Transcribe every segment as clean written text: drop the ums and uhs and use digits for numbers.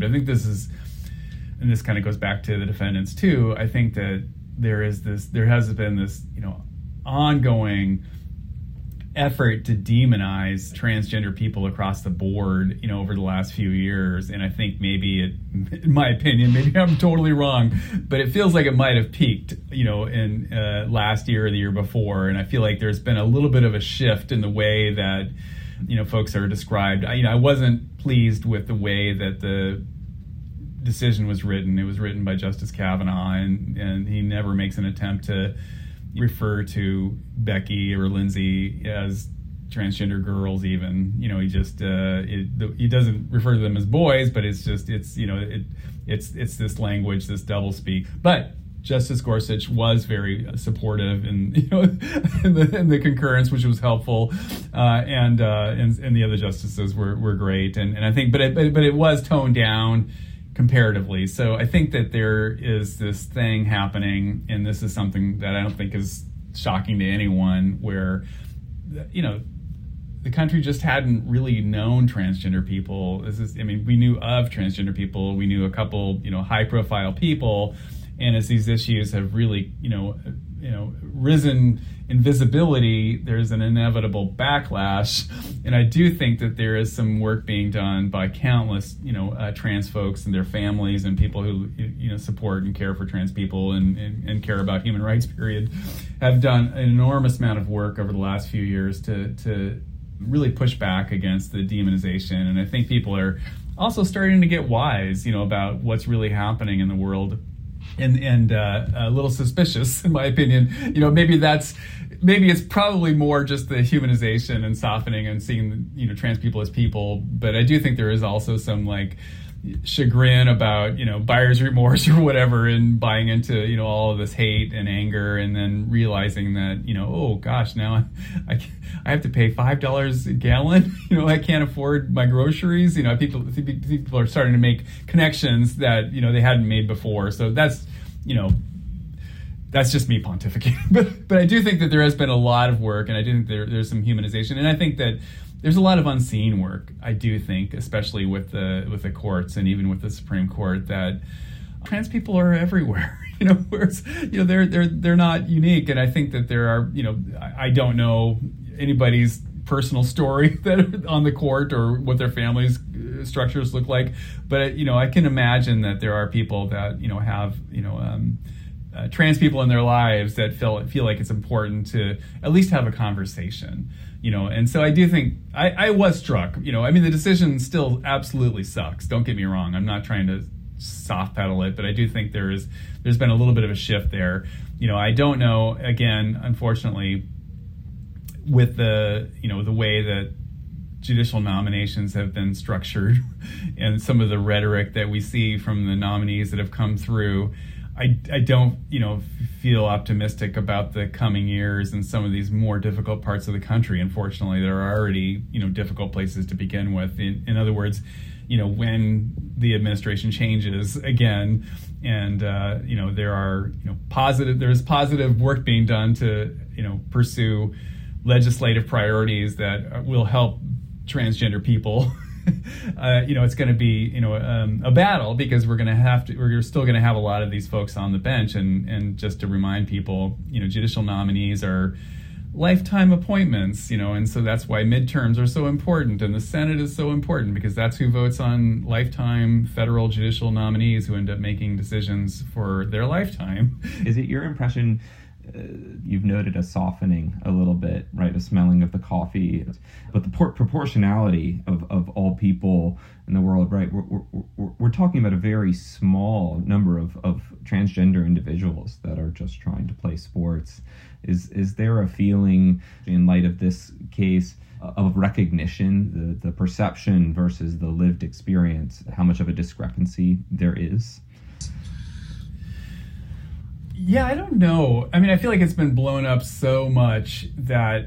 But I think this is, and this kind of goes back to the defendants too, I think that there has been this, ongoing effort to demonize transgender people across the board, over the last few years. And I think maybe in my opinion, maybe I'm totally wrong, but it feels like it might have peaked, in last year or the year before. And I feel like there's been a little bit of a shift in the way that, folks are described. I wasn't pleased with the way that the decision was written. It was written by Justice Kavanaugh, and he never makes an attempt to refer to Becky or Lindsay as transgender girls even. He just he doesn't refer to them as boys, but it's this language, this doublespeak. But Justice Gorsuch was very supportive in the concurrence, which was helpful, and the other justices were great, and I think, but it was toned down comparatively. So I think that there is this thing happening, and this is something that I don't think is shocking to anyone, where, the country just hadn't really known transgender people. We knew of transgender people. We knew a couple, high profile people. And as these issues have really, risen in visibility, there's an inevitable backlash. And I do think that there is some work being done by countless, trans folks and their families and people who, support and care for trans people and care about human rights, period, have done an enormous amount of work over the last few years to really push back against the demonization. And I think people are also starting to get wise, about what's really happening in the world. And a little suspicious, in my opinion. Maybe it's probably more just the humanization and softening and seeing, trans people as people. But I do think there is also some chagrin about, buyer's remorse or whatever, and buying into, all of this hate and anger, and then realizing that, oh gosh, now I have to pay $5 a gallon. I can't afford my groceries. People are starting to make connections that, they hadn't made before. So that's just me pontificating. But I do think that there has been a lot of work, and I do think there's some humanization. And I think that there's a lot of unseen work, I do think, especially with the courts and even with the Supreme Court, that trans people are everywhere. Whereas, they're not unique. And I think that there are, I don't know anybody's personal story that on the court or what their family's structures look like, but I can imagine that there are people that have trans people in their lives that feel like it's important to at least have a conversation, and so I do think I was struck. The decision still absolutely sucks, don't get me wrong. I'm not trying to soft pedal it, but I do think there's been a little bit of a shift there. I don't know, again, unfortunately, with the way that judicial nominations have been structured and some of the rhetoric that we see from the nominees that have come through, I don't feel optimistic about the coming years in some of these more difficult parts of the country. Unfortunately, there are already difficult places to begin with. In other words, when the administration changes again, and there's positive work being done to pursue legislative priorities that will help transgender people. It's going to be a battle, because we're still going to have a lot of these folks on the bench, and just to remind people, judicial nominees are lifetime appointments, and so that's why midterms are so important, and the Senate is so important, because that's who votes on lifetime federal judicial nominees who end up making decisions for their lifetime. Is it your impression? You've noted a softening a little bit, right? A smelling of the coffee, but the proportionality of all people in the world, right? We're talking about a very small number of transgender individuals that are just trying to play sports. Is there a feeling, in light of this case, of recognition, the perception versus the lived experience, how much of a discrepancy there is? Yeah, I don't know. I feel like it's been blown up so much that,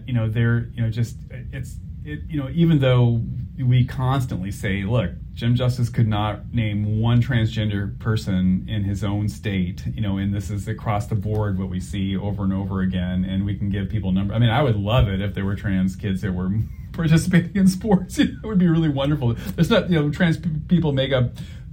even though we constantly say, look, Jim Justice could not name one transgender person in his own state, and this is across the board what we see over and over again, and we can give people numbers. I would love it if there were trans kids that were participating in sports. It would be really wonderful. There's not, trans people make up